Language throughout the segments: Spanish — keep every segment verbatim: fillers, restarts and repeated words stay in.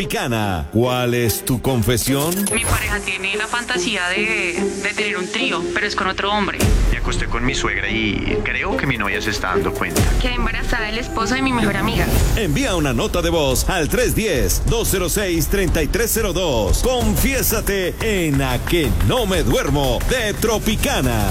Tropicana, ¿cuál es tu confesión? Mi pareja tiene la fantasía de, de tener un trío, pero es con otro hombre. Me acosté con mi suegra y creo que mi novia se está dando cuenta. Quedé embarazada del esposo de mi mejor amiga. Envía una nota de voz al tres uno cero, dos cero seis, tres tres cero dos. Confiésate en A Que No Me Duermo de Tropicana.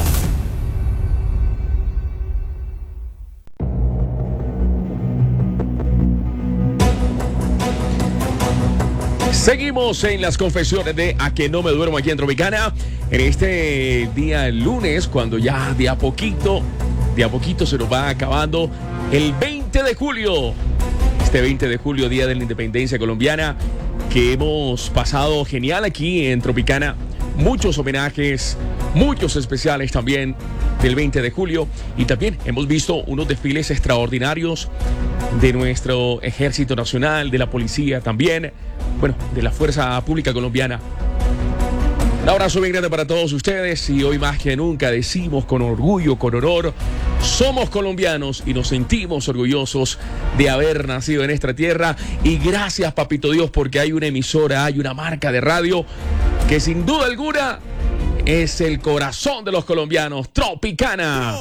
Seguimos en las confesiones de A Que No Me Duermo aquí en Tropicana. En este día lunes, cuando ya de a poquito, de a poquito se nos va acabando el veinte de julio. Este veinte de julio, Día de la Independencia Colombiana, que hemos pasado genial aquí en Tropicana. Muchos homenajes, muchos especiales también del veinte de julio. Y también hemos visto unos desfiles extraordinarios de nuestro Ejército Nacional, de la Policía también, bueno, de la Fuerza Pública Colombiana. Un abrazo bien grande para todos ustedes y hoy más que nunca decimos con orgullo, con honor, somos colombianos y nos sentimos orgullosos de haber nacido en esta tierra. Y gracias, Papito Dios, porque hay una emisora, hay una marca de radio que sin duda alguna es el corazón de los colombianos, Tropicana.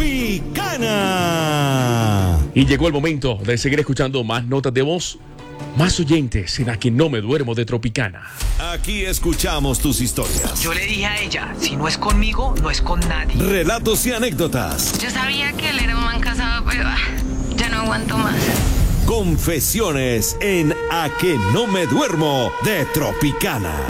Tropicana. Y llegó el momento de seguir escuchando más notas de voz, más oyentes en A Que No Me Duermo de Tropicana. Aquí escuchamos tus historias. Yo le dije a ella, si no es conmigo, no es con nadie. Relatos y anécdotas. Yo sabía que él era un man casado, pero ah, ya no aguanto más. Confesiones en A Que No Me Duermo de Tropicana.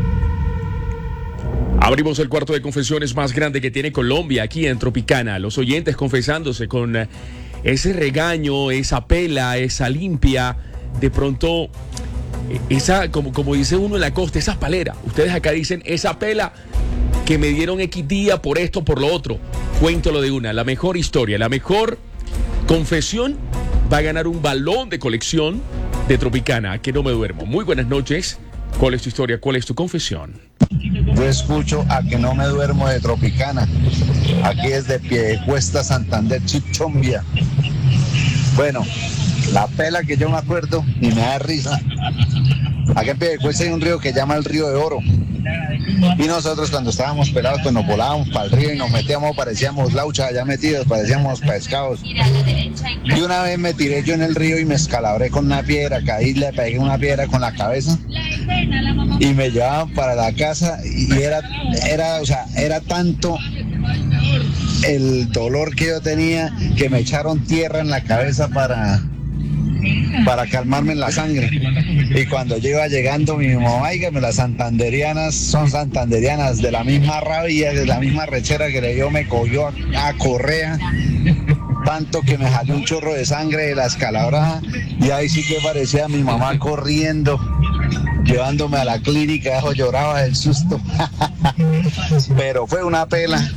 Abrimos el cuarto de confesiones más grande que tiene Colombia aquí en Tropicana. Los oyentes confesándose con ese regaño, esa pela, esa limpia, de pronto, esa, como, como dice uno en la costa, esa palera. Ustedes acá dicen, esa pela que me dieron X día por esto, por lo otro. Cuéntalo de una, la mejor historia, la mejor confesión va a ganar un balón de colección de Tropicana, A Que No Me Duermo. Muy buenas noches. ¿Cuál es tu historia? ¿Cuál es tu confesión? Yo escucho A Que No Me Duermo de Tropicana. Aquí es de Piedecuesta, Santander, Chichombia. Bueno, la pela que yo me acuerdo y me da risa. Aquí en Piedecuesta hay un río que se llama el Río de Oro. Y nosotros cuando estábamos pelados pues nos volábamos para el río y nos metíamos, parecíamos lauchas allá metidos, parecíamos pescados. Y una vez me tiré yo en el río y me escalabré con una piedra, caí, le pegué una piedra con la cabeza y me llevaban para la casa y era, era, o sea, era tanto el dolor que yo tenía que me echaron tierra en la cabeza para... para calmarme en la sangre. Y cuando yo iba llegando, mi mamá, dígame, las santanderianas son santanderianas, de la misma rabia, de la misma rechera que le dio, me cogió a, a correa, tanto que me jaló un chorro de sangre de la escalabrada, y ahí sí que parecía a mi mamá corriendo, llevándome a la clínica, yo lloraba del susto. Pero fue una pela.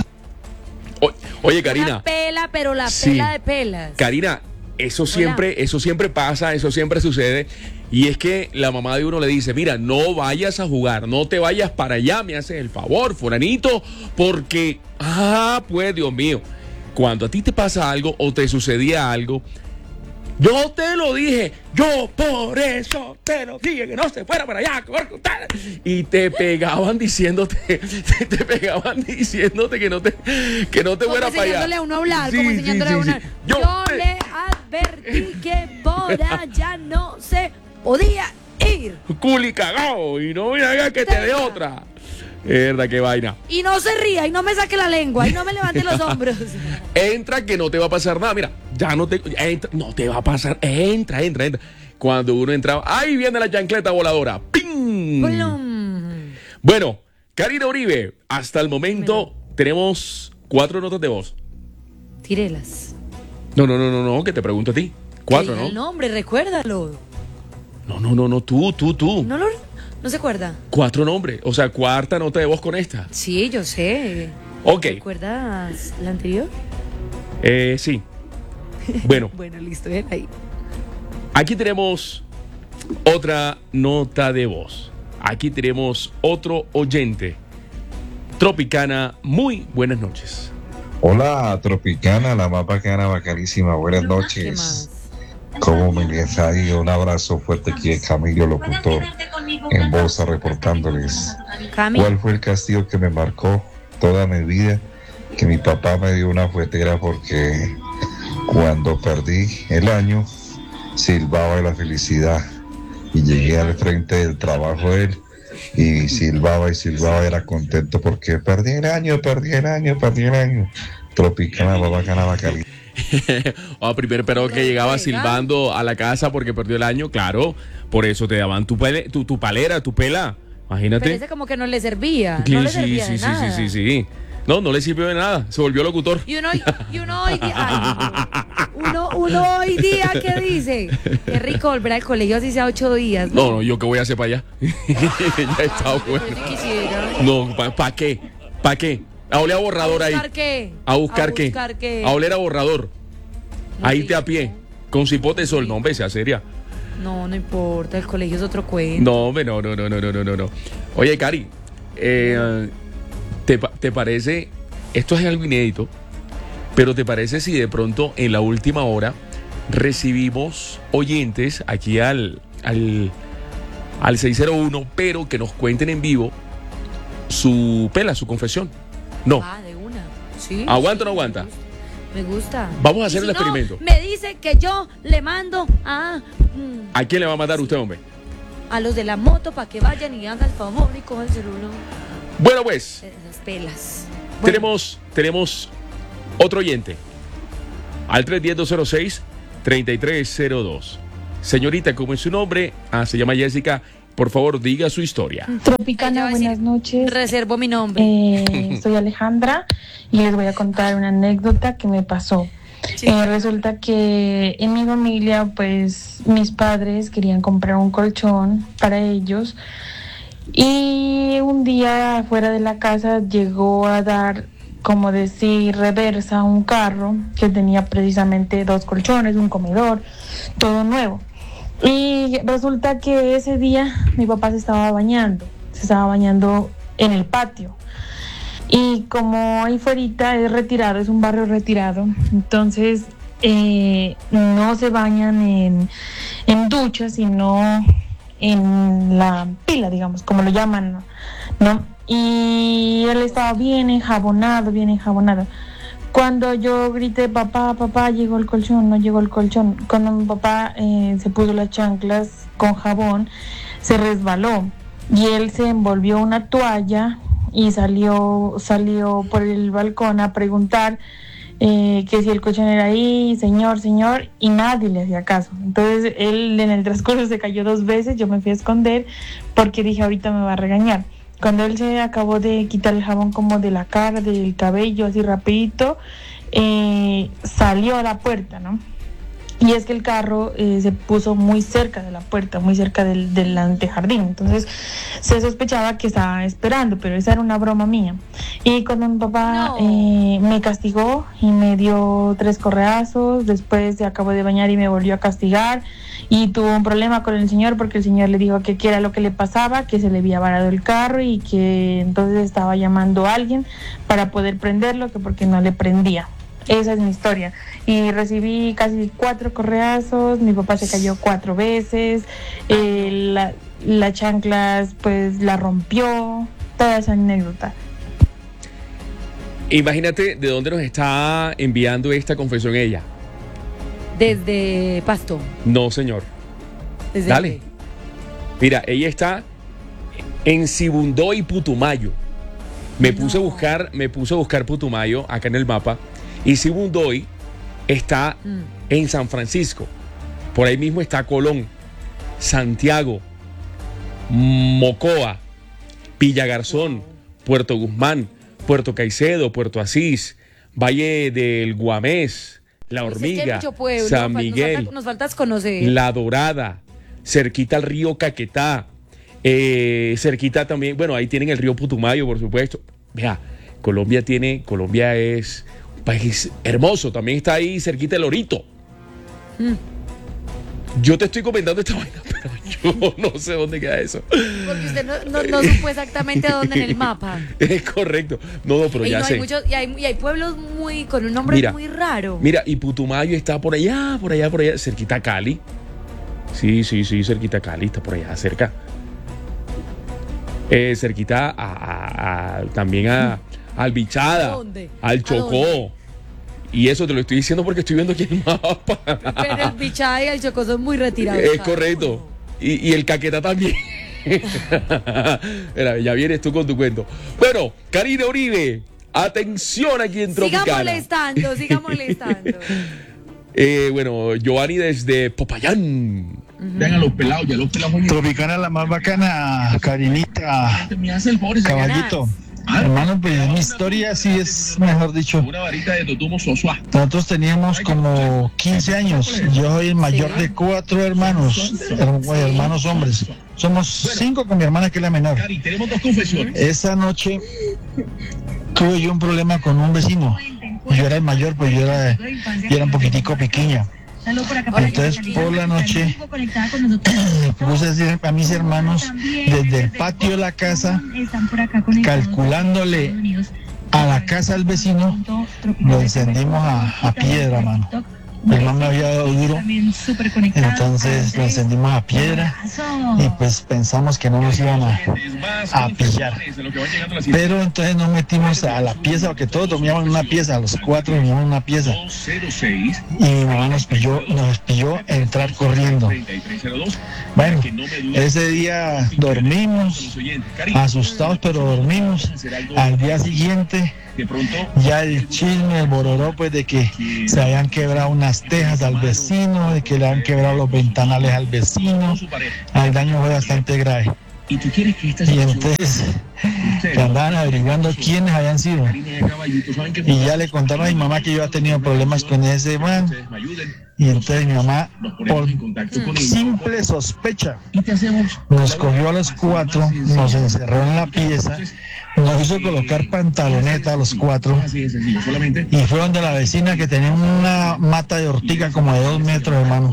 O, oye, Karina. Una pela, pero la Sí. pela de pelas. Karina, eso siempre, Hola. eso siempre pasa, eso siempre sucede. Y es que la mamá de uno le dice, mira, no vayas a jugar, no te vayas para allá, me haces el favor, fulanito, porque, ah, pues, Dios mío, cuando a ti te pasa algo o te sucedía algo, yo te lo dije, yo por eso te lo dije, que no se fuera para allá. Y te pegaban diciéndote, te, te pegaban diciéndote que no te, que no te Como fuera para allá. enseñándole a uno a hablar, Sí, como sí, enseñándole sí, a uno. sí. Yo, Yo te- le advertí que por allá no se podía ir. Culi cagao y no me haga que te dé Tenga. otra. Verdad, qué vaina. Y no se ría, y no me saque la lengua, y no me levante los hombros. Entra que no te va a pasar nada. Mira, ya no te entra, no te va a pasar. Entra, entra, entra. Cuando uno entraba, ahí viene la chancleta voladora. ¡Ping! Blum. Bueno, Karina Uribe, hasta el momento tenemos cuatro notas de voz. Tírelas. No, no, no, no, no, que te pregunto a ti. Cuatro, Diga el ¿no? nombre, recuérdalo. No, no, no, no, tú, tú, tú. ¿No, lo, ¿No se acuerda? Cuatro nombres. O sea, cuarta nota de voz con esta. Sí, yo sé. Ok. ¿Recuerdas la anterior? Eh, sí. Bueno, Bueno, listo, ven ahí. aquí tenemos otra nota de voz. Aquí tenemos otro oyente. Tropicana, muy buenas noches. Hola, Tropicana, la más bacana, bacanísima. Buenas ¿Qué noches. más? ¿Cómo me les ha ido? Un abrazo fuerte aquí de Camilo Locutor en Bosa reportándoles. Cami. ¿Cuál fue el castigo que me marcó toda mi vida? Que mi papá me dio una fuetera porque cuando perdí el año silbaba de la felicidad y llegué al frente del trabajo de él y silbaba y silbaba, era contento porque perdí el año, perdí el año, perdí el año. Tropicana, papá, ganaba caliente. Oh, primero, pero que llegaba silbando a la casa porque perdió el año, claro, por eso te daban tu, pele, tu, tu palera, tu pela, imagínate. Pero ese como que no le servía, Sí, no le sí, servía sí, de sí, nada. sí, sí, sí. No, no le sirvió de nada, se volvió locutor. Y uno, y uno hoy día, ay, uno, uno hoy día, ¿qué dice? Qué rico volver al colegio así sea ocho días. No, no, yo qué voy a hacer para allá. Ya está bueno. Yo sí quisiera. No, ¿para pa qué? ¿Para qué? A oler a borrador ahí. ¿A buscar qué? ¿A buscar, ¿A buscar qué? qué? A oler a borrador. No, Ahí sí, te a pie, con cipote de sol. No, hombre, sea seria. No, no importa, el colegio es otro cuento. No, hombre, no, no, no, no, no, no, no. Oye, Cari, eh, ¿te, pa- ¿te parece? Esto es algo inédito, pero ¿te parece si de pronto en la última hora recibimos oyentes aquí al, al, al seis cero uno, pero que nos cuenten en vivo su pela, su confesión? No. Ah, de una. Sí. ¿Aguanta o no sí, aguanta? Me gusta. Vamos a hacer Y el si no, experimento. me dice que yo le mando a, mm, ¿A quién le va a mandar usted, hombre? a los de la moto para que vayan y hagan el favor y cojan el celular. Bueno, pues, Esas pelas. Bueno, tenemos, tenemos otro oyente. Al tres uno cero, dos cero seis, tres tres cero dos. Señorita, ¿cómo es su nombre? Ah, se llama Jessica. Por favor, diga su historia. ella Tropicana, va a decir, buenas noches. reservo mi nombre. Eh, soy Alejandra y les voy a contar una anécdota que me pasó. Sí. Eh, resulta que en mi familia, pues mis padres querían comprar un colchón para ellos y un día fuera de la casa llegó a dar, como decir, reversa un carro que tenía precisamente dos colchones, un comedor, todo nuevo. Y resulta que ese día mi papá se estaba bañando, se estaba bañando en el patio. Y como ahí fuera es retirado, es un barrio retirado, entonces eh, no se bañan en, en duchas, sino en la pila, digamos, como lo llaman, ¿no? Y él estaba bien enjabonado, bien enjabonado. Cuando yo grité, papá, papá, llegó el colchón, no llegó el colchón. Cuando mi papá eh, se puso las chanclas con jabón, se resbaló y él se envolvió una toalla y salió, salió por el balcón a preguntar eh, que si el colchón era ahí, señor, señor, y nadie le hacía caso. Entonces él en el transcurso se cayó dos veces, yo me fui a esconder porque dije, ahorita me va a regañar. Cuando él se acabó de quitar el jabón como de la cara, del cabello, así rapidito, eh, salió a la puerta, ¿no? Y es que el carro eh, se puso muy cerca de la puerta, muy cerca del, del antejardín. Entonces se sospechaba que estaba esperando, pero esa era una broma mía. Y cuando mi papá No. eh, me castigó y me dio tres correazos, después se acabó de bañar y me volvió a castigar. Y tuvo un problema con el señor porque el señor le dijo que qué era lo que le pasaba, que se le había varado el carro y que entonces estaba llamando a alguien para poder prenderlo, que porque no le prendía. Esa es mi historia. Y recibí casi cuatro correazos, mi papá se cayó cuatro veces, eh, la, la chanclas pues la rompió, toda esa anécdota. Imagínate de dónde nos está enviando esta confesión ella. Desde Pasto. No, señor. Desde Dale. dónde? Mira, ella está en Sibundoy y Putumayo. Me No. puse a buscar, me puse a buscar Putumayo acá en el mapa. Y Sibundoy está Mm. en San Francisco. Por ahí mismo está Colón, Santiago, Mocoa, Villa Garzón, Puerto Guzmán, Puerto Caicedo, Puerto Asís, Valle del Guamés, La Pues es que hay Hormiga, mucho pueblo, San nos Miguel, falta- Nos faltas conocer. La Dorada, cerquita al río Caquetá, eh, cerquita también, bueno, ahí tienen el río Putumayo, por supuesto. Vea, Colombia tiene, Colombia es un país hermoso, también está ahí cerquita el Orito. Mm. Yo te estoy comentando esta vaina, pero Yo no sé dónde queda eso. Porque usted no, no, no supo exactamente dónde en el mapa. Es correcto. No, no, pero y ya no, sé. Hay muchos, y, hay, y hay pueblos muy con un nombre Mira, muy raro. Mira, y Putumayo está por allá, por allá, por allá, cerquita a Cali. Sí, sí, sí, cerquita a Cali, está por allá, cerca. Eh, cerquita a, a, a, también a, al Bichada, ¿A dónde? al ¿A Chocó. dónde? Y eso te lo estoy diciendo porque estoy viendo aquí el mapa. Pero el Bichada y el Chocó son muy retirados. Es correcto. Y, y el Caquetá también. Mira, ya vienes tú con tu cuento. Bueno, Karina Uribe, atención aquí en Tropicana. Siga molestando, siga molestando. eh, bueno, Giovanni desde Popayán. Vean a los pelados, ya los pelados. Tropicana la más bacana, Karinita, Me hace el favor, ese caballito. Hermano, pues mi historia sí es, mejor dicho. una varita de Totumo Sosua. Nosotros teníamos como quince años. Yo soy el mayor de cuatro hermanos, her- hermanos hombres. Somos cinco con mi hermana que es la menor. Cari, tenemos dos confesiones. Esa noche tuve yo un problema con un vecino. Yo era el mayor, pues yo era, yo era un poquitico pequeña. Entonces por la noche le puse a decir a mis hermanos desde el patio de la casa, calculándole a la casa del vecino, lo encendimos a, a piedra, mano. Mi hermano me había dado duro, entonces lo encendimos a piedra y pues pensamos que no nos iban a, a pillar. Pero entonces nos metimos a la pieza, porque todos dormíamos en una pieza, los cuatro dormíamos en una pieza. Y mi mamá nos pilló, nos pilló entrar corriendo. Bueno, ese día dormimos, asustados pero dormimos. Al día siguiente ya el chisme, el bororó, pues de que se habían quebrado unas tejas al vecino, de que le han quebrado los ventanales al vecino. El daño fue bastante grave. Y entonces que andaban averiguando quiénes habían sido. Y ya le contaron a mi mamá que yo había tenido problemas con ese man. Y entonces mi mamá, por simple sospecha, nos cogió a los cuatro, nos encerró en la pieza, nos hizo colocar pantaloneta a los cuatro. Y fue donde la vecina, que tenía una mata de ortiga como de dos metros, hermano,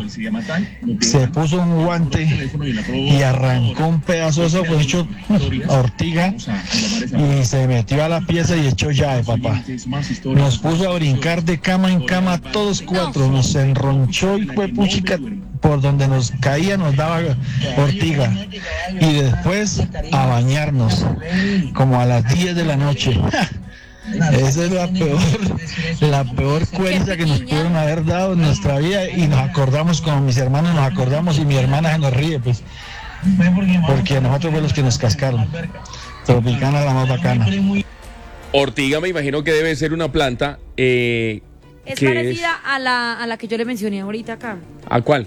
se puso un guante y arrancó un pedazo de eso, pues hecho ortiga, y se metió a la pieza y echó llave, papá. Nos puso a brincar de cama en cama todos cuatro, nos enronchó y fue puchica, por donde nos caía nos daba ortiga. Y después a bañarnos, como a las diez de la noche. Esa es la peor, la peor cuenta que nos pudieron haber dado en nuestra vida, y nos acordamos, como mis hermanos nos acordamos, y mi hermana se nos ríe, pues, porque a nosotros fue los que nos cascaron. Tropicana la más bacana. Ortiga me imagino que debe ser una planta eh, Es que parecida es... a la a la que yo le mencioné ahorita acá. ¿A cuál?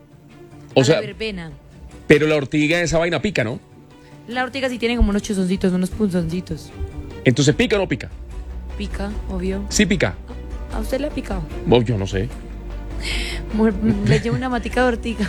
O a sea, la verbena. pero la ortiga, esa vaina pica, ¿no? La ortiga sí tiene como unos chuzoncitos, unos punzoncitos. Entonces, ¿pica o no pica? Pica, obvio. Sí pica. ¿A usted le ha picado? Oh, yo no sé. Le llevo una matica de ortiga.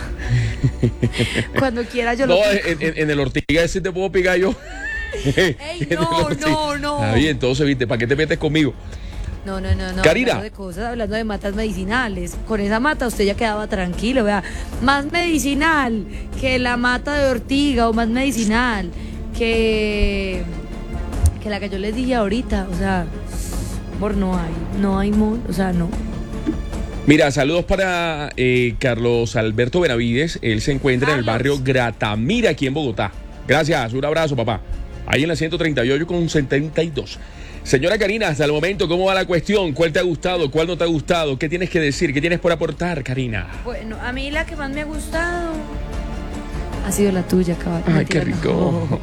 Cuando quiera yo no, lo pico. en, en, en el ortiga ese te puedo picar yo. Ey, no, no, no. Está bien, entonces, viste, ¿para qué te metes conmigo? No, no, no, no. Karina. Hablando de cosas, hablando de matas medicinales. Con esa mata usted ya quedaba tranquilo, vea. Más medicinal que la mata de ortiga, o más medicinal que, que la que yo les dije ahorita. O sea, amor, no hay, no hay, amor, o sea, no. Mira, saludos para eh, Carlos Alberto Benavides. Él se encuentra Carlos. en el barrio Gratamira, aquí en Bogotá. Gracias, un abrazo, papá. Ahí en la ciento treinta y ocho con setenta y dos. Señora Karina, hasta el momento, ¿cómo va la cuestión? ¿Cuál te ha gustado? ¿Cuál no te ha gustado? ¿Qué tienes que decir? ¿Qué tienes por aportar, Karina? Bueno, a mí la que más me ha gustado ha sido la tuya, caballo. Ay, qué rico.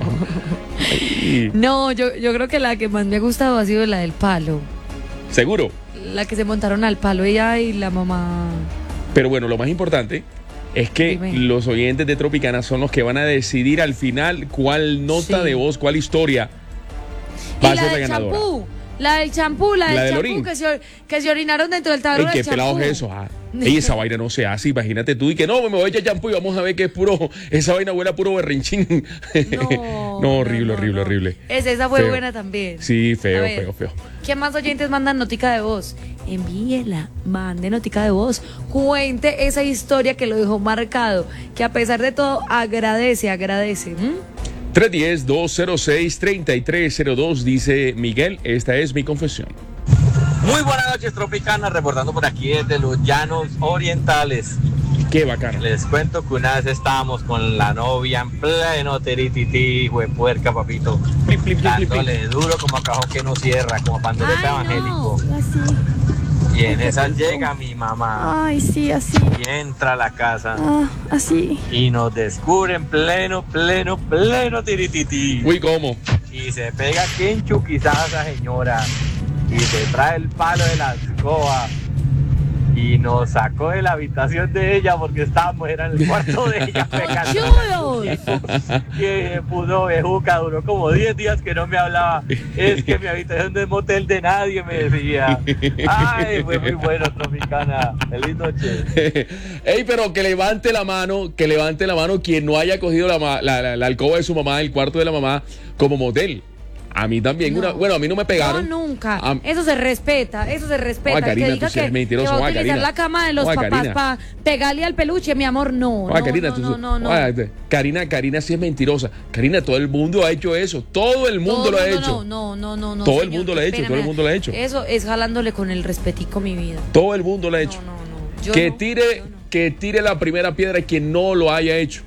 Ay. No, yo, yo creo que la que más me ha gustado ha sido la del palo. ¿Seguro? La que se montaron al palo, ella y la mamá. Pero bueno, lo más importante es que Dime. los oyentes de Tropicana son los que van a decidir al final cuál nota Sí. de voz, cuál historia Y va a la ser la del ganadora. champú, La del champú, la, La del del champú orín. que se, que se orinaron dentro del Ey, tarro qué del champú. pelado es eso. Ah, ey, esa vaina no se hace, imagínate tú. Y que no, me voy a echar champú y vamos a ver que es puro. Esa vaina huele a puro berrinchín. No, no, horrible, no, horrible, no. horrible. Esa, esa fue Feo. buena también. Sí, A feo, ver, feo, feo. ¿Qué más oyentes mandan notica de voz? Envíela, mande notica de voz. Cuente esa historia que lo dejó marcado. Que a pesar de todo agradece, agradece. ¿m? tres uno cero, dos cero seis, tres tres cero dos, dice Miguel, esta es mi confesión. Muy buenas noches, Tropicana, reportando por aquí desde los Llanos Orientales. Qué bacano. Les cuento que una vez estábamos con la novia en pleno teritití, huepuerca, papito. Plip, plip, plip, plip, Dándole plip. duro como a cajón que no cierra, como pandoreta Ay, evangélico. no, así. Y en esa llega mi mamá Ay, sí, así. y entra a la casa Ah, así. y nos descubre en pleno, pleno, pleno tiritití. Uy, ¿cómo? Y se pega quinchu quizás esa señora y se trae el palo de la escoba y nos sacó de la habitación de ella porque estábamos, era en el cuarto de ella pegando. Que pudo bejuca, duró como diez días que no me hablaba. Es que mi habitación no es motel de nadie, me decía. Ay, fue muy bueno, Tropicana. Feliz noche. Ey, pero que levante la mano, que levante la mano quien no haya cogido la, ma- la, la, la alcoba de su mamá, el cuarto de la mamá, como motel. A mí también, No. una, bueno, a mí no me pegaron. No, nunca. A- Eso se respeta, eso se respeta. Oa, Karina, que diga tú sí eres que, mentiroso, que va a oa, utilizar Karina. la cama de los Oa, papás Karina. para pegarle al peluche, mi amor, no. Ah, no, Karina, no, tú- no, no, no. ah, Karina, Karina sí es mentirosa. Karina, todo el mundo ha hecho eso. Todo el mundo Todo lo ha el hecho. No, no, no, no. Todo el señor, mundo lo ha hecho, espérame. todo el mundo lo ha hecho. Eso es jalándole con el respetico mi vida. Todo el mundo lo ha hecho. No, no, no. Yo que no, tire, yo no. que tire la primera piedra quien no lo haya hecho.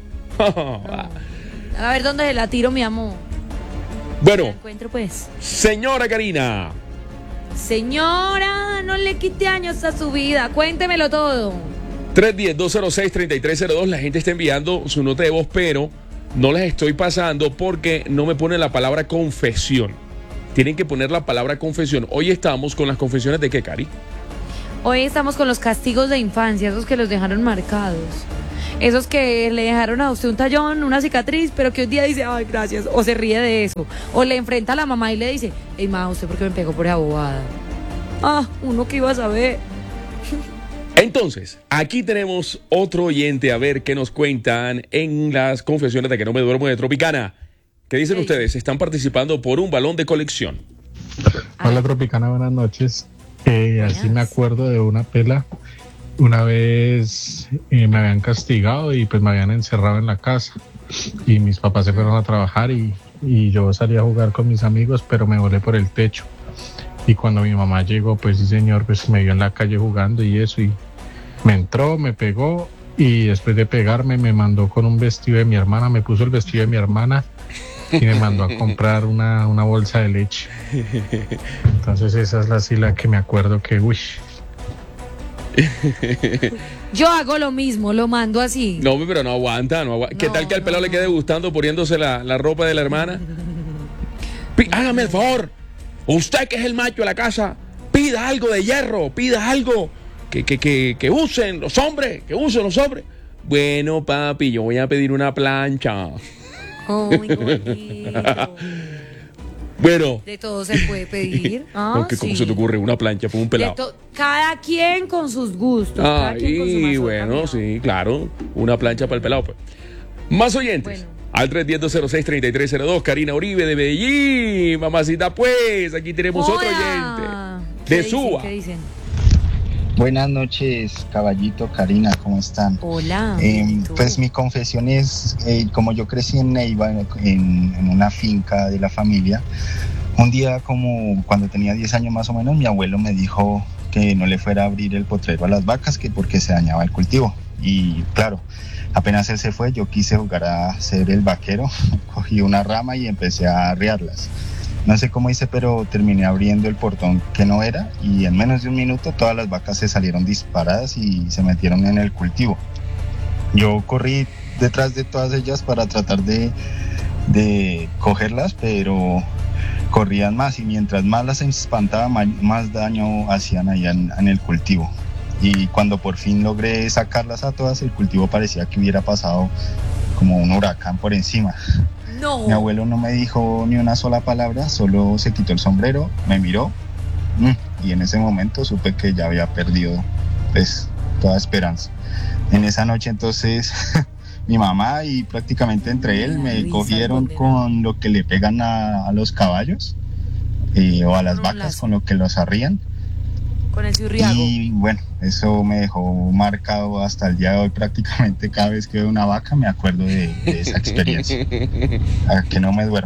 A ver dónde se la tiro, mi amor. Bueno, La encuentro, pues. señora Karina. Señora, no le quite años a su vida. Cuéntemelo todo. tres uno cero, dos cero seis, tres tres cero dos. La gente está enviando su nota de voz, pero no las estoy pasando porque no me pone la palabra confesión. Tienen que poner la palabra confesión. Hoy estamos con las confesiones de qué, Cari. Hoy estamos con los castigos de infancia, esos que los dejaron marcados. Esos que le dejaron a usted un tallón, una cicatriz, pero que un día dice, ay, gracias, o se ríe de eso. O le enfrenta a la mamá y le dice, ey, ma, ¿usted por qué me pegó por esa bobada? Ah, uno que iba a saber. Entonces, aquí tenemos otro oyente a ver qué nos cuentan en las confesiones de que no me duermo de Tropicana. ¿Qué dicen Sí. ustedes? Están participando por un balón de colección. Hola Tropicana, buenas noches. Eh, así me acuerdo de una pela. Una vez eh, me habían castigado y pues me habían encerrado en la casa. Y mis papás se fueron a trabajar y, y yo salí a jugar con mis amigos, pero me volé por el techo. Y cuando mi mamá llegó, pues sí señor, pues me vio en la calle jugando y eso. Y me entró, me pegó y después de pegarme me mandó con un vestido de mi hermana, me puso el vestido de mi hermana y me mandó a comprar una, una bolsa de leche. Entonces esa es la sí la que me acuerdo que, uy. Yo hago lo mismo, lo mando así. No, pero no aguanta, no aguanta. ¿Qué No, tal que al no, pelado le quede gustando poniéndose la, la ropa de la hermana? Pi- Hágame el favor. Usted que es el macho de la casa, pida algo de hierro, pida algo que, que, que, que usen los hombres, que usen los hombres. Bueno, papi, yo voy a pedir una plancha. Ay, gordito. Bueno, De todo se puede pedir. Ah, aunque ¿cómo sí. se te ocurre una plancha por un De pelado? to- cada quien con sus gustos. cada quien con su Ay, mazorca, bueno, mi sí, claro. Una plancha para el pelado, pues. Más oyentes. Bueno. Al tres uno cero, dos cero seis, tres tres cero dos. Karina Uribe de Medellín. Mamacita, pues. Aquí tenemos otro Hola. oyente. ¿Qué De dicen? Suba. ¿Qué dicen? Buenas noches, caballito, Karina, ¿cómo están? Hola. Eh, ¿tú? pues mi confesión es, eh, como yo crecí en Neiva, en, en una finca de la familia, un día como cuando tenía diez años más o menos, mi abuelo me dijo que no le fuera a abrir el potrero a las vacas, que porque se dañaba el cultivo. Y claro, apenas él se fue, yo quise jugar a ser el vaquero, cogí una rama y empecé a arriarlas. No sé cómo hice, pero terminé abriendo el portón que no era y en menos de un minuto todas las vacas se salieron disparadas y se metieron en el cultivo. Yo corrí detrás de todas ellas para tratar de, de cogerlas, pero corrían más y mientras más las espantaba, más, más daño hacían allá en, en el cultivo. Y cuando por fin logré sacarlas a todas, el cultivo parecía que hubiera pasado como un huracán por encima. No. Mi abuelo no me dijo ni una sola palabra, solo se quitó el sombrero, me miró y en ese momento supe que ya había perdido pues toda esperanza. En esa noche entonces mi mamá y prácticamente entre él me cogieron con lo que le pegan a, a los caballos eh, o a las vacas, con lo que los arrían. Con el ciurriago. Y bueno, eso me dejó marcado hasta el día de hoy. Prácticamente cada vez que veo una vaca me acuerdo de, de esa experiencia. A que no me duermo.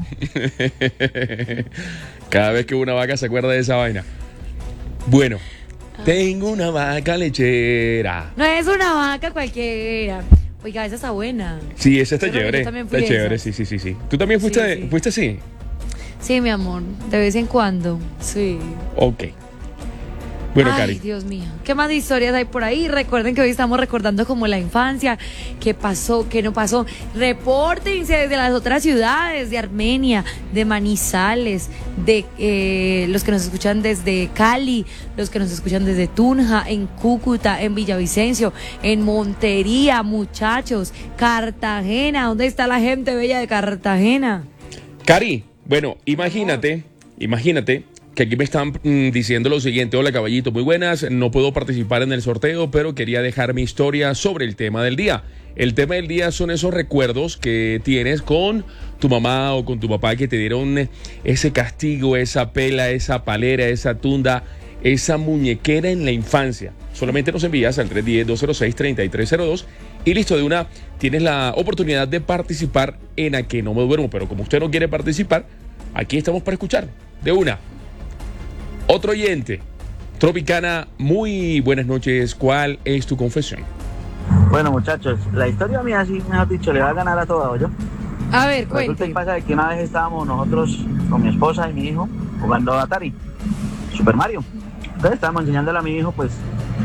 Cada vez que veo una vaca se acuerda de esa vaina. Bueno, tengo una vaca lechera. No es una vaca cualquiera. Oiga, esa está buena. Sí, esa está Pero chévere. yo también fui Está de chévere, esas. sí, sí, sí, sí. ¿Tú también fuiste, Sí, sí. fuiste así? Sí, mi amor, de vez en cuando. Sí. Ok. Bueno, Ay, Cari. Dios mío. ¿Qué más historias hay por ahí? Recuerden que hoy estamos recordando como la infancia, qué pasó, qué no pasó. Repórtense desde las otras ciudades, de Armenia, de Manizales, de eh, los que nos escuchan desde Cali, los que nos escuchan desde Tunja, en Cúcuta, en Villavicencio, en Montería, muchachos, Cartagena. ¿Dónde está la gente bella de Cartagena? Cari, bueno, imagínate, imagínate que aquí me están mm, diciendo lo siguiente. Hola, caballito, muy buenas. No puedo participar en el sorteo, pero quería dejar mi historia sobre el tema del día. El tema del día son esos recuerdos que tienes con tu mamá o con tu papá que te dieron ese castigo, esa pela, esa palera, esa tunda, esa muñequera en la infancia. Solamente nos envías al tres uno cero, dos cero seis, tres tres cero dos y listo, de una tienes la oportunidad de participar en A Que No Me Duermo. Pero como usted no quiere participar, aquí estamos para escuchar. De una. Otro oyente. Tropicana, muy buenas noches. ¿Cuál es tu confesión? Bueno, muchachos, la historia mía, sí, mejor dicho, le va a ganar a toda, ¿yo? A ver, Resulta cuente. y pasa de que una vez estábamos nosotros con mi esposa y mi hijo jugando a Atari, Super Mario. Entonces estábamos enseñándole a mi hijo, pues,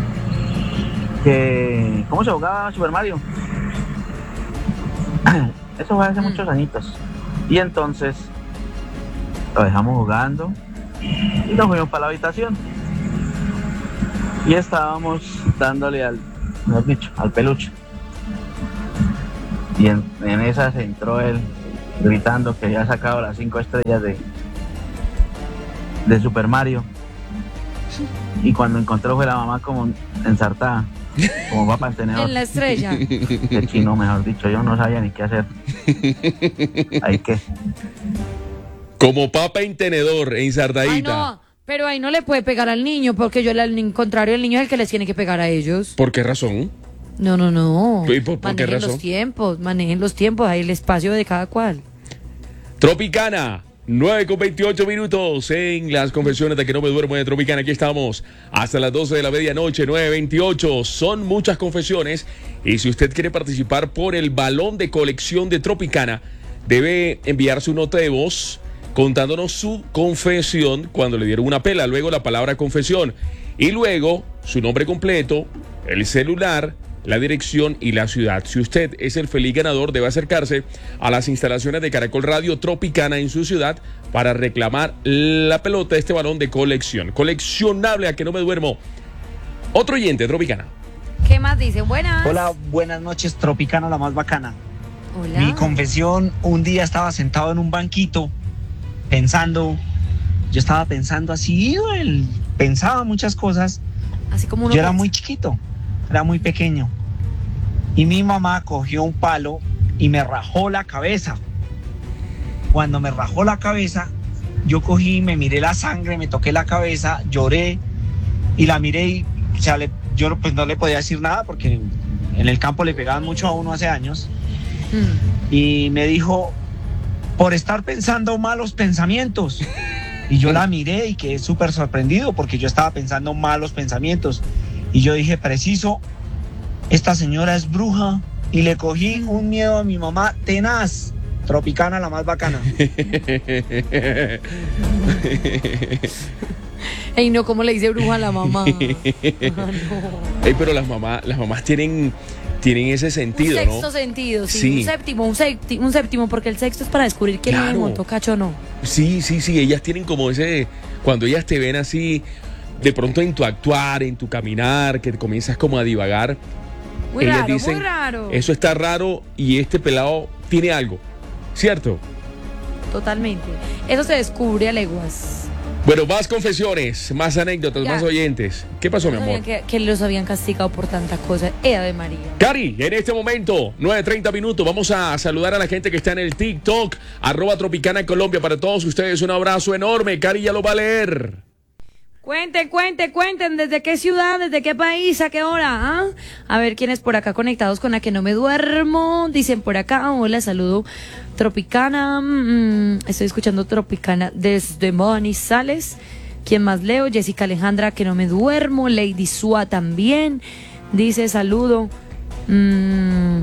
que cómo se jugaba Super Mario. Eso fue hace Mm. muchos añitos. Y entonces lo dejamos jugando y nos fuimos para la habitación. Y estábamos dándole al, mejor dicho, al peluche. Y en, en esas entró él gritando que había sacado las cinco estrellas de, de Super Mario. Y cuando encontró fue la mamá como ensartada, como papa en tenedor. En la estrella. De chino, mejor dicho, yo no sabía ni qué hacer. Ahí que. Como papa en tenedor, Ay, ensartadita. no, pero ahí no le puede pegar al niño, porque yo, al contrario, el niño es el que les tiene que pegar a ellos. ¿Por qué razón? No, no, no. ¿Y por- por qué Manejen razón? los tiempos, manejen los tiempos, ahí el espacio de cada cual. Tropicana, nueve con veintiocho minutos en las confesiones de Que No Me Duermo de Tropicana. Aquí estamos hasta las doce de la medianoche, nueve veintiocho. Son muchas confesiones y si usted quiere participar por el balón de colección de Tropicana, debe enviar su nota de voz contándonos su confesión cuando le dieron una pela, luego la palabra confesión y luego su nombre completo, el celular, la dirección y la ciudad. Si usted es el feliz ganador, debe acercarse a las instalaciones de Caracol Radio Tropicana en su ciudad para reclamar la pelota, este balón de colección. Coleccionable A Que No Me Duermo. Otro oyente, Tropicana. ¿Qué más dicen? Buenas. Hola, buenas noches, Tropicana, la más bacana. Hola. Mi confesión, un día estaba sentado en un banquito pensando, yo estaba pensando así, el- pensaba muchas cosas. Así como uno Yo era piensa. muy chiquito, era muy pequeño. Y mi mamá cogió un palo y me rajó la cabeza. Cuando me rajó la cabeza, yo cogí, me miré la sangre, me toqué la cabeza, lloré y la miré y o sea, le- yo pues no le podía decir nada porque en el campo le pegaban mucho a uno hace años. Mm. Y me dijo, por estar pensando malos pensamientos. Y yo la miré y quedé súper sorprendido porque yo estaba pensando malos pensamientos. Y yo dije, preciso, esta señora es bruja. Y le cogí un miedo a mi mamá tenaz. Tropicana, la más bacana. Ey, no, ¿cómo le dice bruja a la mamá? Ey, pero las mamás, las mamás tienen, tienen ese sentido, Un sexto ¿no? sentido, sí, Sí. Un séptimo, un séptimo, un séptimo, porque el sexto es para descubrir quién Claro. le montó cacho o no. Sí, sí, sí, ellas tienen como ese, cuando ellas te ven así, de pronto en tu actuar, en tu caminar, que comienzas como a divagar, Muy ellas raro, dicen, muy raro. eso está raro y este pelado tiene algo, ¿cierto? totalmente. Eso se descubre a leguas. Bueno, más confesiones, más anécdotas, Ya. más oyentes. ¿Qué pasó, mi No amor? sabían que, que los habían castigado por tanta cosa. Ea de María. Cari, en este momento, nueve treinta minutos, vamos a saludar a la gente que está en el TikTok, arroba Tropicana Colombia. Para todos ustedes, un abrazo enorme. Cari ya lo va a leer. Cuenten, cuenten, cuenten, ¿desde qué ciudad, desde qué país, a qué hora? ¿Ah? A ver quiénes por acá conectados con la que no me duermo. Dicen por acá, hola, saludo Tropicana. Mm, estoy escuchando Tropicana desde Manizales. ¿Quién más leo? Jessica Alejandra, que no me duermo. Lady Sua también. Dice, saludo. Mm,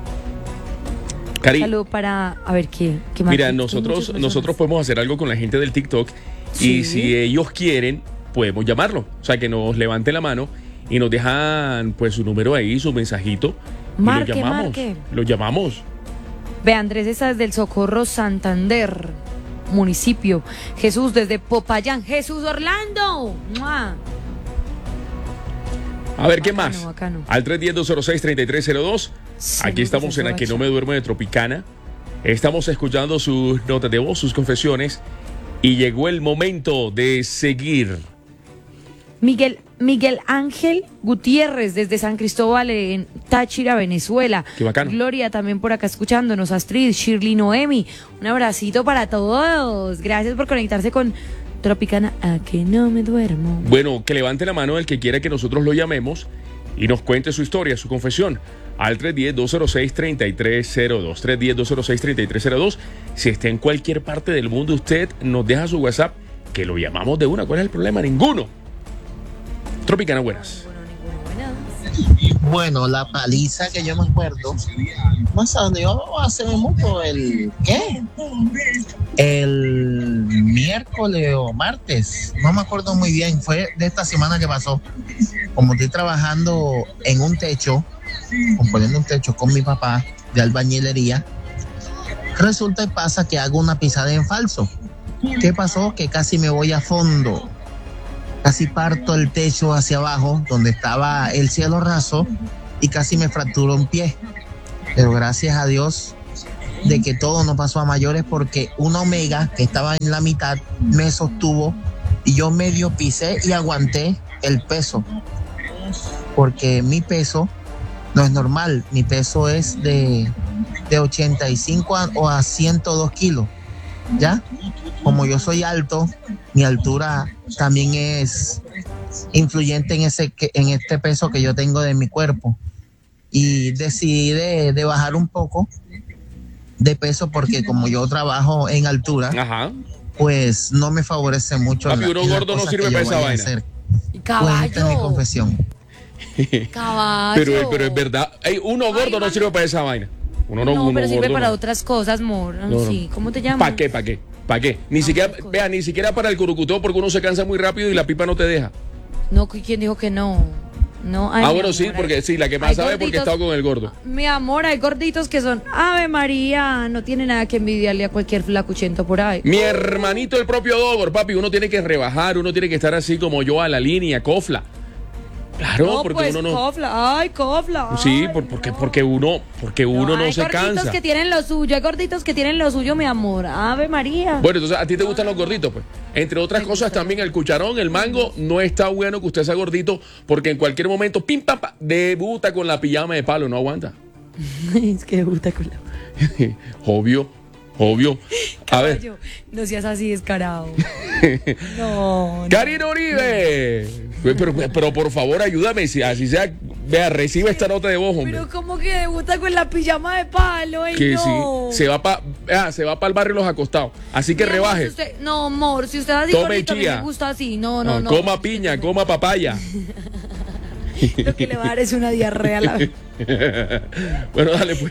Cari, saludo para, a ver, ¿qué, qué más? mira, Hay nosotros, muchas personas. nosotros podemos hacer algo con la gente del TikTok Sí. y si ellos quieren, podemos llamarlo. O sea, que nos levanten la mano y nos dejan pues su número ahí, su mensajito. Y Marque, lo llamamos. marque. Lo llamamos. Ve, Andrés está desde el Socorro Santander, municipio. Jesús desde Popayán. Jesús Orlando. ¡Mua! A ver, ¿qué Bacano, más? bacano. Al tres uno cero, dos cero seis, tres tres cero dos. Sí, Aquí me estamos puse en La que borracha. no me duermo de Tropicana. Estamos escuchando sus notas de voz, sus confesiones. Y llegó el momento de seguir. Miguel, Miguel Ángel Gutiérrez desde San Cristóbal en Táchira, Venezuela. Qué bacano. Gloria también por acá escuchándonos. Astrid, Shirley, Noemi. Un abracito para todos. Gracias por conectarse con Tropicana. A que no me duermo. Bueno, que levante la mano el que quiera que nosotros lo llamemos y nos cuente su historia, su confesión. Al tres uno cero, dos cero seis, tres tres cero dos. tres uno cero, dos cero seis, tres tres cero dos. Si está en cualquier parte del mundo, usted nos deja su WhatsApp, que lo llamamos de una. ¿Cuál es el problema? Ninguno. Tropicana, buenas. Bueno, la paliza que yo me acuerdo, más a donde yo hace mucho, el ¿qué? El miércoles o martes, no me acuerdo muy bien, fue de esta semana que pasó. Como estoy trabajando en un techo, componiendo un techo con mi papá de albañilería, resulta y pasa que hago una pisada en falso. ¿Qué pasó? Que casi me voy a fondo. Casi parto el techo hacia abajo, donde estaba el cielo raso, y casi me fracturó un pie. Pero gracias a Dios de que todo no pasó a mayores, porque una omega que estaba en la mitad me sostuvo y yo medio pisé y aguanté el peso. Porque mi peso no es normal, mi peso es de, de ochenta y cinco a, o a ciento dos kilos. ¿Ya? Como yo soy alto, mi altura también es influyente en ese en este peso que yo tengo de mi cuerpo. Y decidí de, de bajar un poco de peso porque como yo trabajo en altura, Ajá. pues no me favorece mucho. Papi, la- uno en las gordo no cosas sirve que yo para esa voy a vaina. hacer. Caballo. Pues esta es mi confesión. Caballo. Pero, pero es verdad. Ey, uno gordo no sirve para esa vaina. Uno no, No, uno pero sirve gordo para no. otras cosas, amor. No, no. Sí, ¿cómo te llamas? ¿Para qué? ¿Para qué? ¿Para qué? Ni siquiera, vea, ni siquiera para el curucuteo, porque uno se cansa muy rápido y la pipa no te deja. No, ¿quién dijo que no? No, ay, ah, mi bueno, amor, sí, hay- porque sí, la que hay más sabe porque gorditos- estaba con el gordo. Mi amor, hay gorditos que son Ave María, no tiene nada que envidiarle a cualquier flacuchento por ahí. Mi hermanito, el propio Dogor, papi, uno tiene que rebajar, uno tiene que estar así como yo a la línea, cofla. Claro, no, porque pues, uno no. Cofla, ay, cofla. Sí, ay. por- porque, porque uno, porque uno no, hay se gorditos cansa. que tienen lo suyo, hay gorditos que tienen lo suyo, mi amor. Ave María. Bueno, entonces a ti te gustan los gorditos, pues. Entre otras cosas, también el cucharón, el mango, no está bueno que usted sea gordito, porque en cualquier momento, pim, pam, pam, debuta con la pijama de palo, no aguanta. es que debuta con la... Obvio, obvio. A ver. Caballo, no seas así descarado. no, no. Karina Uribe. Pero, pero por favor, ayúdame, si así sea, vea, recibe esta nota de voz, hombre. Pero como que debuta con la pijama de palo, ey, que no. sí, se va para se va para el barrio Los Acostados. Así que Mi amor, rebaje. si usted- no, amor, si usted así Tome gordito, a mí chía. me gusta así. No, no, No, no. coma piña, coma papaya. Lo que le va a dar es una diarrea a la vez. Bueno, dale pues.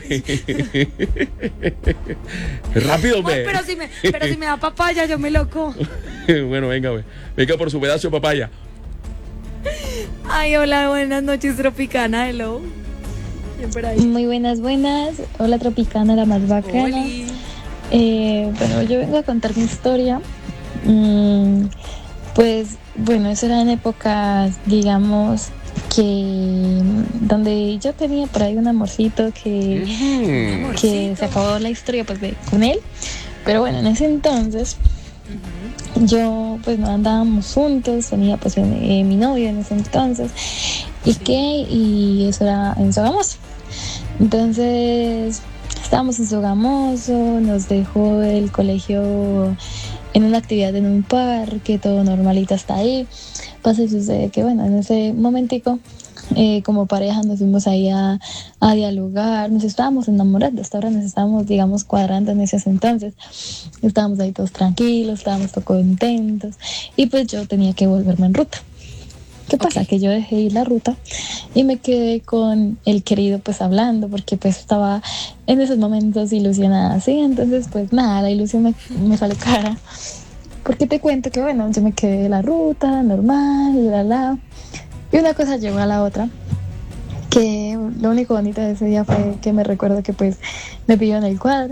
Rápido, Amor, ve. pero si me, pero si me da papaya, yo me loco. Bueno, venga, ve. Venga por su pedazo de papaya. Ay, hola, buenas noches, Tropicana, hello. ¿Quién por ahí? Muy buenas, buenas. Hola Tropicana, la más bacana. Eh, bueno, yo vengo a contar mi historia. Mm, pues bueno, eso era en épocas, digamos, que donde yo tenía por ahí un amorcito que, que se acabó la historia pues de, con él. pero bueno, en ese entonces yo pues no andábamos juntos, tenía pues eh, mi novio en ese entonces y que y eso era en Sogamoso. Entonces estábamos en Sogamoso, nos dejó el colegio en una actividad en un parque, todo normalito hasta ahí. Pasa y sucede que bueno, en ese momentico eh, como pareja nos fuimos ahí a, a dialogar, nos estábamos enamorando, hasta ahora nos estábamos digamos cuadrando en ese entonces, estábamos ahí todos tranquilos, estábamos todos contentos y pues yo tenía que volverme en ruta. ¿Qué pasa? Okay. Que yo dejé ir la ruta y me quedé con el querido pues hablando porque pues estaba en esos momentos ilusionada así, entonces pues nada, la ilusión me, me sale cara. Porque te cuento que bueno, yo me quedé en la ruta, normal, la la. Y una cosa llegó a la otra, que lo único bonito de ese día fue que me recuerdo que pues me pidió en el cuadro.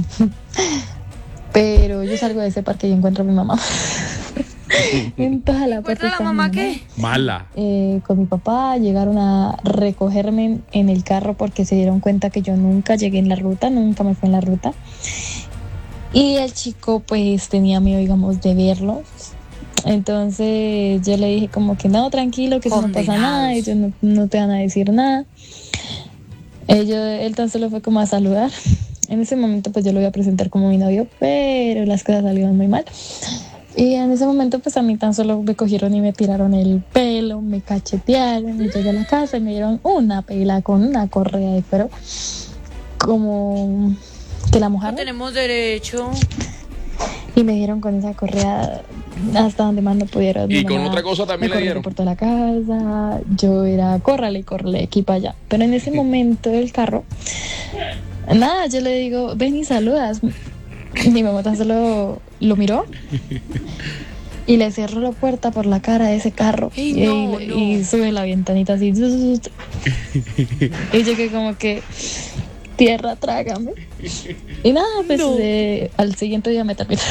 Pero yo salgo de ese parque y encuentro a mi mamá. En toda la parte la mamá qué? Mala. Eh, con mi papá llegaron a recogerme en el carro porque se dieron cuenta que yo nunca llegué en la ruta, nunca me fui en la ruta. Y el chico pues tenía miedo, digamos, de verlo. Entonces yo le dije como que no, tranquilo, que eso no pasa nada, ellos no, no te van a decir nada. Ellos, él tan solo fue como a saludar. En ese momento pues yo lo iba a presentar como mi novio, pero las cosas salieron muy mal. Y en ese momento pues a mí tan solo me cogieron y me tiraron el pelo, me cachetearon, y llegué a la casa y me dieron una pela con una correa de cuero, como que la mojaron. No tenemos derecho. Y me dieron con esa correa hasta donde más no pudieron. Y con otra cosa también le dieron. Por toda la casa, yo era córrale, córrale, aquí para allá. Pero en ese momento del carro, nada, yo le digo, ven y saludas. Mi mamá tan solo lo miró y le cerró la puerta por la cara de ese carro. Ay, y, no, y, no. y sube la ventanita así. Y yo que como que tierra, trágame. Y nada, pues no. eh, al siguiente día me terminaron.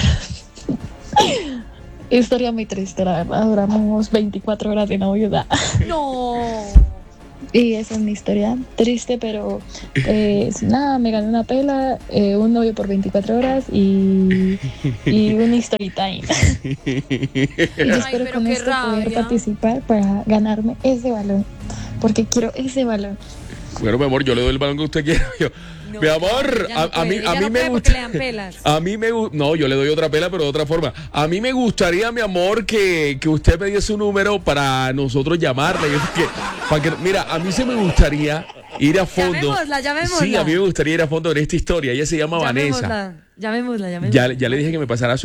Historia muy triste, la verdad. Duramos veinticuatro horas de novios. No. Y esa es mi historia, triste, pero pues nada, me gané una pela, eh, un novio por veinticuatro horas y, y una story time. Y yo espero Ay, con esto rabia. poder participar para ganarme ese balón, porque quiero ese balón. Bueno, mi amor, yo le doy el balón que usted quiera. Yo, No, mi amor, no a, a mí, puede, a ella mí no me puede gusta. porque le dan pelas. A mí me gusta. No, yo le doy otra pela, pero de otra forma. A mí me gustaría, mi amor, que, que usted me diese su número para nosotros llamarle. Yo, que, para que, mira, a mí se me gustaría ir a fondo. Llamémosla, llamémosla. Sí, a mí me gustaría ir a fondo en esta historia. Ella se llama Llamémosla, Vanessa. llamémosla, llamémosla. Ya, ya le dije que me pasara su